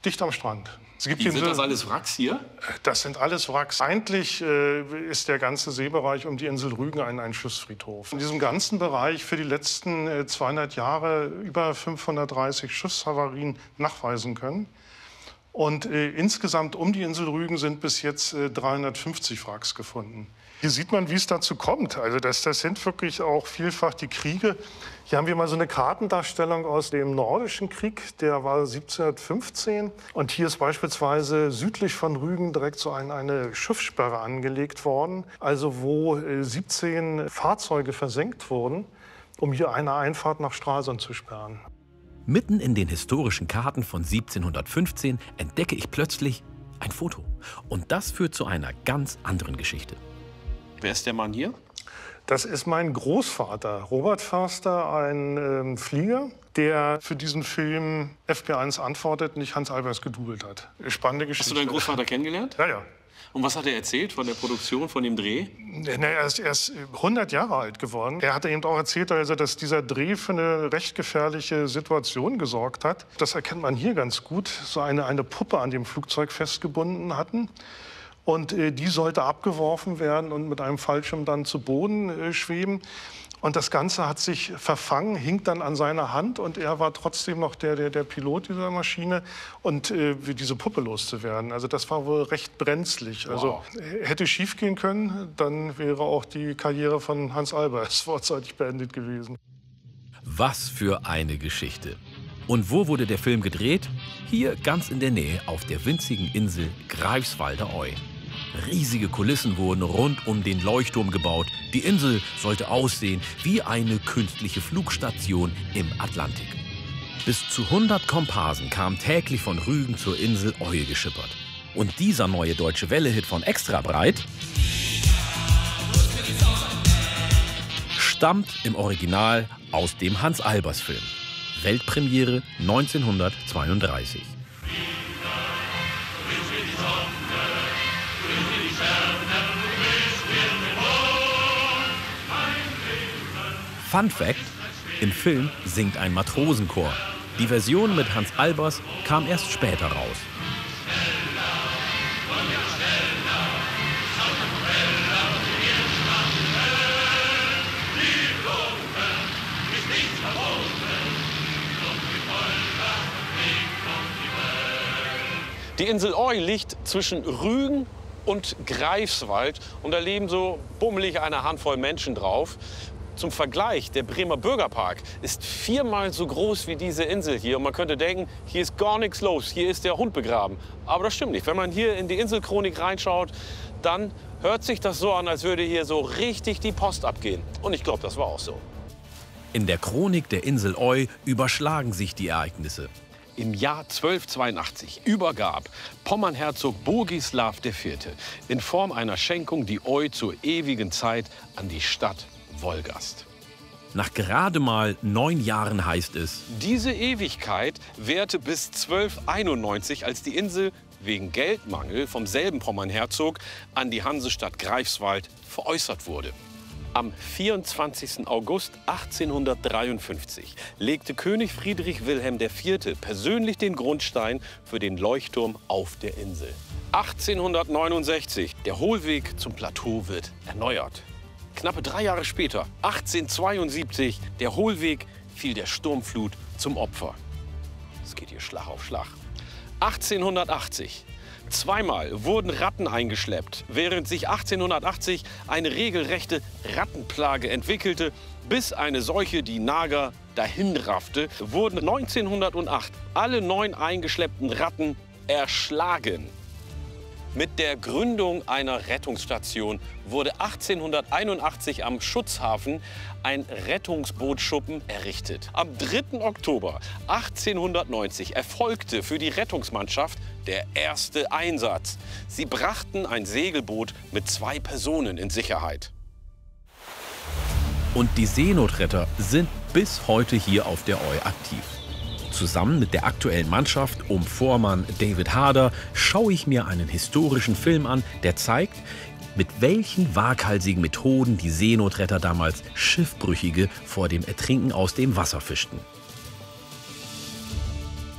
dicht am Strand. Sind das alles Wracks hier? Das sind alles Wracks. Eigentlich ist der ganze Seebereich um die Insel Rügen ein Schiffsfriedhof. In diesem ganzen Bereich für die letzten 200 Jahre über 530 Schiffshavarien nachweisen können. Und insgesamt um die Insel Rügen sind bis jetzt 350 Wracks gefunden. Hier sieht man, wie es dazu kommt. Also das sind wirklich auch vielfach die Kriege. Hier haben wir mal so eine Kartendarstellung aus dem Nordischen Krieg, der war 1715. Und hier ist beispielsweise südlich von Rügen direkt so eine Schiffssperre angelegt worden, also wo 17 Fahrzeuge versenkt wurden, um hier eine Einfahrt nach Stralsund zu sperren. Mitten in den historischen Karten von 1715 entdecke ich plötzlich ein Foto. Und das führt zu einer ganz anderen Geschichte. Wer ist der Mann hier? Das ist mein Großvater, Robert Förster, ein Flieger, der für diesen Film FP1 antwortet, nicht Hans Albers gedoubelt hat. Spannende Geschichte. Hast du deinen Großvater kennengelernt? Ja, ja. Und was hat er erzählt von der Produktion, von dem Dreh? Er ist 100 Jahre alt geworden. Er hat eben auch erzählt, also, dass dieser Dreh für eine recht gefährliche Situation gesorgt hat. Das erkennt man hier ganz gut. So eine Puppe an dem Flugzeug festgebunden hatten. Und die sollte abgeworfen werden und mit einem Fallschirm dann zu Boden schweben. Und das Ganze hat sich verfangen, hing dann an seiner Hand. Und er war trotzdem noch der Pilot dieser Maschine. Und diese Puppe loszuwerden, also das war wohl recht brenzlig. Also hätte schief gehen können, dann wäre auch die Karriere von Hans Albers vorzeitig beendet gewesen. Was für eine Geschichte. Und wo wurde der Film gedreht? Hier ganz in der Nähe auf der winzigen Insel Greifswalder Oy. Riesige Kulissen wurden rund um den Leuchtturm gebaut. Die Insel sollte aussehen wie eine künstliche Flugstation im Atlantik. Bis zu 100 Komparsen kamen täglich von Rügen zur Insel Oy geschippert. Und dieser neue Deutsche Welle-Hit von Extra breit stammt im Original aus dem Hans Albers-Film. Weltpremiere 1932. Fun Fact: Im Film singt ein Matrosenchor. Die Version mit Hans Albers kam erst später raus. Die Insel Oy liegt zwischen Rügen und Greifswald und da leben so bummelig eine Handvoll Menschen drauf. Zum Vergleich, der Bremer Bürgerpark ist 4-mal so groß wie diese Insel hier. Und man könnte denken, hier ist gar nichts los, hier ist der Hund begraben. Aber das stimmt nicht. Wenn man hier in die Inselchronik reinschaut, dann hört sich das so an, als würde hier so richtig die Post abgehen. Und ich glaube, das war auch so. In der Chronik der Insel Oy überschlagen sich die Ereignisse. Im Jahr 1282 übergab Pommernherzog Bogislaw IV. in Form einer Schenkung die Oy zur ewigen Zeit an die Stadt Wolgast. Nach gerade mal 9 Jahren heißt es: Diese Ewigkeit währte bis 1291, als die Insel wegen Geldmangel vom selben Pommernherzog an die Hansestadt Greifswald veräußert wurde. Am 24. August 1853 legte König Friedrich Wilhelm IV. Persönlich den Grundstein für den Leuchtturm auf der Insel. 1869, der Hohlweg zum Plateau wird erneuert. Knappe 3 Jahre später, 1872, der Hohlweg fiel der Sturmflut zum Opfer. Es geht hier Schlag auf Schlag. 1880. Zweimal wurden Ratten eingeschleppt, während sich 1880 eine regelrechte Rattenplage entwickelte, bis eine Seuche die Nager dahinraffte, wurden 1908 alle 9 eingeschleppten Ratten erschlagen. Mit der Gründung einer Rettungsstation wurde 1881 am Schutzhafen ein Rettungsbootschuppen errichtet. Am 3. Oktober 1890 erfolgte für die Rettungsmannschaft der erste Einsatz. Sie brachten ein Segelboot mit 2 Personen in Sicherheit. Und die Seenotretter sind bis heute hier auf der Oy aktiv. Zusammen mit der aktuellen Mannschaft um Vormann David Harder schaue ich mir einen historischen Film an, der zeigt, mit welchen waghalsigen Methoden die Seenotretter damals Schiffbrüchige vor dem Ertrinken aus dem Wasser fischten.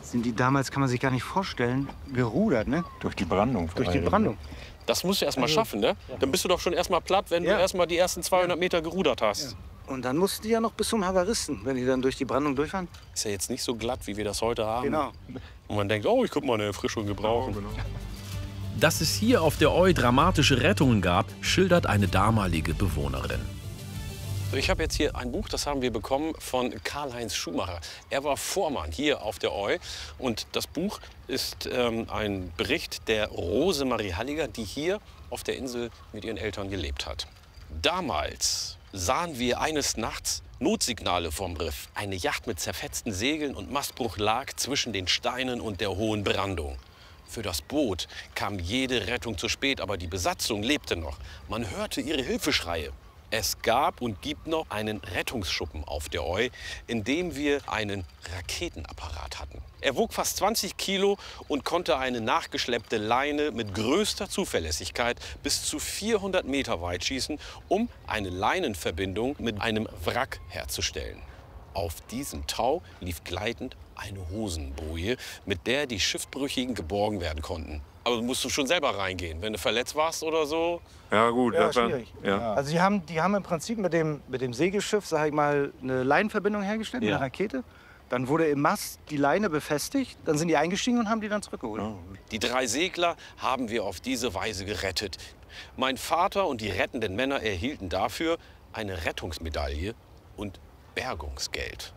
sind die damals, kann man sich gar nicht vorstellen, gerudert, ne? Durch die Brandung. Durch die Brandung. Das musst du erst mal schaffen, ne? Dann bist du doch schon erst mal platt, wenn du erst mal die ersten 200 Meter gerudert hast. Ja. Und dann mussten die ja noch bis zum Havaristen, wenn die dann durch die Brandung durch waren. Ist ja jetzt nicht so glatt, wie wir das heute haben. Genau. Und man denkt, oh, ich könnte mal eine Erfrischung gebrauchen. Genau. Dass es hier auf der Oi dramatische Rettungen gab, schildert eine damalige Bewohnerin. Ich habe jetzt hier ein Buch, das haben wir bekommen von Karl-Heinz Schumacher. Er war Vormann hier auf der Oi. Und das Buch ist ein Bericht der Rosemarie Halliger, die hier auf der Insel mit ihren Eltern gelebt hat. Damals sahen wir eines Nachts Notsignale vom Riff. Eine Yacht mit zerfetzten Segeln und Mastbruch lag zwischen den Steinen und der hohen Brandung. Für das Boot kam jede Rettung zu spät, aber die Besatzung lebte noch. Man hörte ihre Hilfeschreie. Es gab und gibt noch einen Rettungsschuppen auf der Oi, in dem wir einen Raketenapparat hatten. Er wog fast 20 Kilo und konnte eine nachgeschleppte Leine mit größter Zuverlässigkeit bis zu 400 Meter weit schießen, um eine Leinenverbindung mit einem Wrack herzustellen. Auf diesem Tau lief gleitend eine Hosenboje, mit der die Schiffbrüchigen geborgen werden konnten. Aber du musst schon selber reingehen, wenn du verletzt warst oder so. Ja gut, Ja, das war, schwierig. ja. Also die haben im Prinzip mit dem Segelschiff, sag ich mal, eine Leinenverbindung hergestellt, eine Rakete. Dann wurde im Mast die Leine befestigt, dann sind die eingestiegen und haben die dann zurückgeholt. Die 3 Segler haben wir auf diese Weise gerettet. Mein Vater und die rettenden Männer erhielten dafür eine Rettungsmedaille und Bergungsgeld.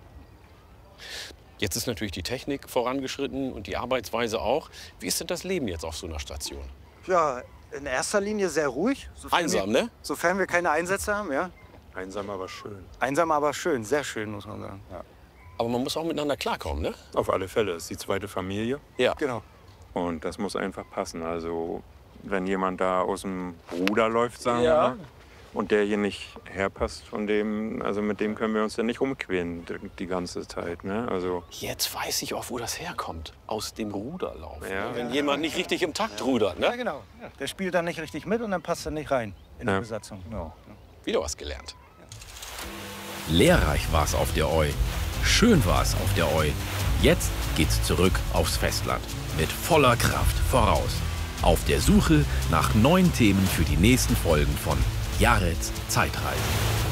Jetzt ist natürlich die Technik vorangeschritten und die Arbeitsweise auch. Wie ist denn das Leben jetzt auf so einer Station? Ja, in erster Linie sehr ruhig. Einsam, ne? Sofern wir keine Einsätze haben, ja. Einsam, aber schön. Einsam, aber schön, sehr schön, muss man sagen. Ja. Aber man muss auch miteinander klarkommen, ne? Auf alle Fälle. Es ist die zweite Familie. Ja. Genau. Und das muss einfach passen. Also wenn jemand da aus dem Ruder läuft, sagen wir mal, und der hier nicht herpasst, von dem, also mit dem können wir uns ja nicht rumquälen die ganze Zeit. Ne? Also Jetzt weiß ich auch, wo das herkommt. Aus dem Ruderlauf. Ja. Ne? Wenn jemand nicht richtig im Takt rudert, Ja, ne? genau. Der spielt dann nicht richtig mit und dann passt er nicht rein in die Ja. Besatzung. Ja. Wieder was gelernt. Lehrreich war es auf der Oi. Schön war es auf der Oi. Jetzt geht's zurück aufs Festland. Mit voller Kraft voraus. Auf der Suche nach neuen Themen für die nächsten Folgen von Jareds Zeitreise.